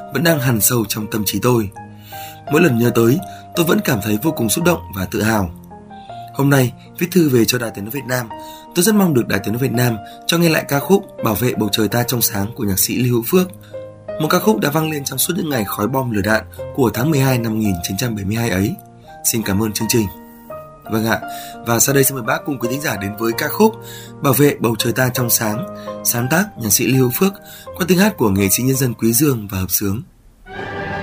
vẫn đang hằn sâu trong tâm trí tôi. Mỗi lần nhớ tới, tôi vẫn cảm thấy vô cùng xúc động và tự hào. Hôm nay, viết thư về cho Đài Tiếng nói Việt Nam, tôi rất mong được Đài Tiếng nói Việt Nam cho nghe lại ca khúc Bảo vệ bầu trời ta trong sáng của nhạc sĩ Lưu Hữu Phước. Một ca khúc đã vang lên trong suốt những ngày khói bom lửa đạn của tháng 12 năm 1972 ấy. Xin cảm ơn chương trình. Vâng ạ, và sau đây xin mời bác cùng quý thính giả đến với ca khúc Bảo vệ bầu trời ta trong sáng, sáng tác nhạc sĩ Lưu Hữu Phước qua tiếng hát của nghệ sĩ nhân dân Quý Dương và hợp xướng.